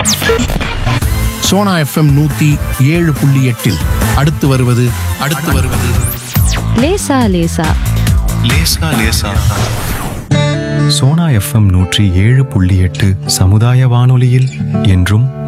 Sona FM 107.8 அடுத்து வருவது லேசா லேசா லேசா லேசா. சோனா எஃப்எம் 107.8 சமுதாய வானொலியில் என்றும்